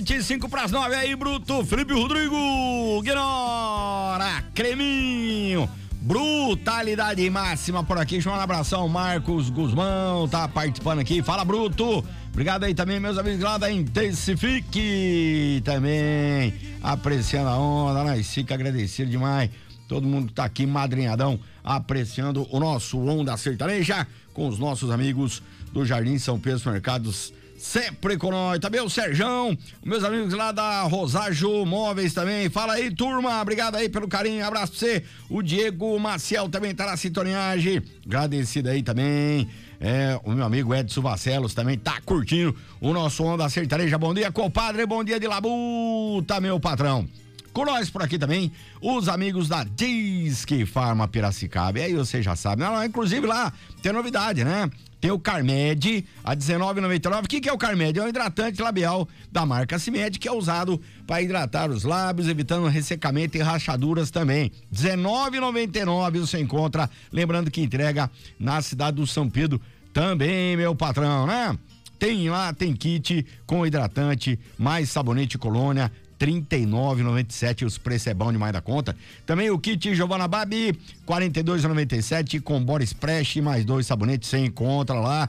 8:55 aí, Bruto, Felipe Rodrigo, Guinora, Creminho, brutalidade máxima por aqui, um abração, Marcos Guzmão, tá participando aqui, fala Bruto, obrigado aí também, meus amigos lá da Intensifique, também apreciando a onda, nós fica agradecido demais, todo mundo que tá aqui madrinhadão, apreciando o nosso Onda Sertaneja, com os nossos amigos do Jardim São Pedro Supermercados, sempre com nós, também o Serjão, meus amigos lá da Roságio Móveis também, fala aí turma, obrigado aí pelo carinho, abraço pra você, o Diego Maciel também tá na sintonagem, agradecido aí também, o meu amigo Edson Vascelos também tá curtindo o nosso Onda Sertaneja, bom dia compadre, bom dia de Labuta, meu patrão. Com nós por aqui também, os amigos da Disque Farma Piracicaba. E aí você já sabe, inclusive lá tem novidade, né? Tem o Carmed a R$19,99. O que é o Carmed? É um hidratante labial da marca Cimed, que é usado para hidratar os lábios, evitando ressecamento e rachaduras também. R$19,99 você encontra. Lembrando que entrega na cidade do São Pedro também, meu patrão, né? Tem lá, tem kit com hidratante, mais sabonete colônia, R$39,97, os preços é bom demais da conta. Também o kit Giovanna Babi, R$42,97, com body splash mais 2 sabonetes, você encontra lá,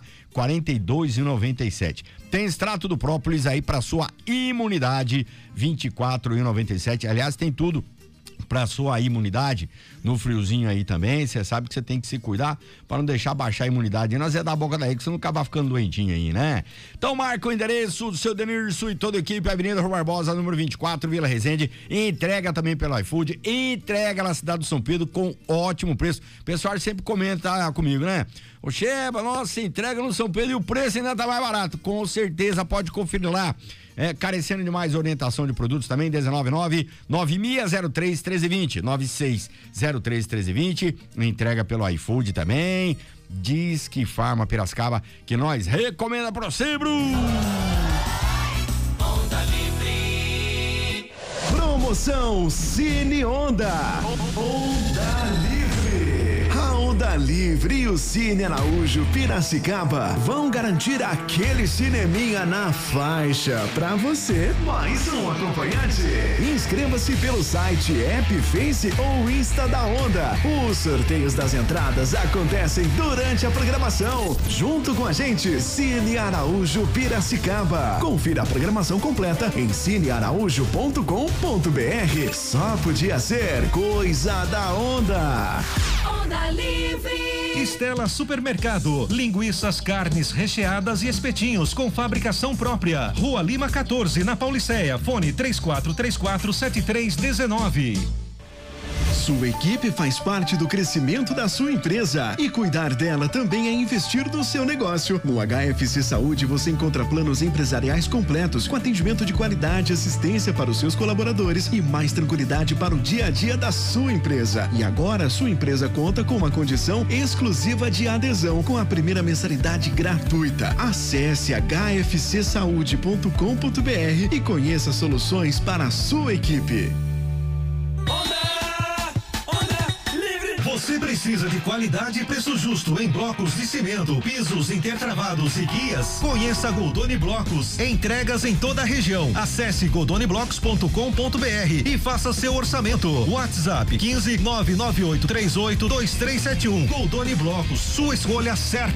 R$42,97. Tem extrato do própolis aí para sua imunidade, R$24,97. Aliás, tem tudo para sua imunidade no friozinho aí também, você sabe que você tem que se cuidar para não deixar baixar a imunidade, nós é da boca daí que você não acaba ficando doentinho aí, né? Então marca o endereço do seu Denilson e toda a equipe, Avenida Rua Barbosa, número 24, Vila Resende, entrega também pelo iFood, entrega na cidade do São Pedro com ótimo preço, o pessoal sempre comenta comigo, né? Ô Cheba, nossa, entrega no São Pedro e o preço ainda tá mais barato, com certeza, pode conferir lá. Carecendo de mais orientação de produtos também, 199-9603-1320, 9603-1320, entrega pelo iFood também, Disque Farma Piracicaba, que nós recomenda pra você, Bruno. Onda Livre. Promoção Cine Onda. Onda Livre. A Onda Livre e o Cine Araújo Piracicaba vão garantir aquele cineminha na faixa pra você, mais um acompanhante. Inscreva-se pelo site, app, Face ou Insta da Onda. Os sorteios das entradas acontecem durante a programação. Junto com a gente, Cine Araújo Piracicaba. Confira a programação completa em cinearaújo.com.br. Só podia ser coisa da Onda. Onda Livre. Estela Supermercado, linguiças, carnes recheadas e espetinhos com fabricação própria. Rua Lima 14, na Pauliceia. Fone 3434-7319. Sua equipe faz parte do crescimento da sua empresa e cuidar dela também é investir no seu negócio. No HFC Saúde você encontra planos empresariais completos com atendimento de qualidade, assistência para os seus colaboradores e mais tranquilidade para o dia a dia da sua empresa. E agora sua empresa conta com uma condição exclusiva de adesão com a primeira mensalidade gratuita. Acesse hfcsaude.com.br e conheça soluções para a sua equipe. Você precisa de qualidade e preço justo em blocos de cimento, pisos intertravados e guias? Conheça a Goldoni Blocos. Entregas em toda a região. Acesse goldoniblocos.com.br e faça seu orçamento. WhatsApp 15 998382371. Goldoni Blocos, sua escolha certa.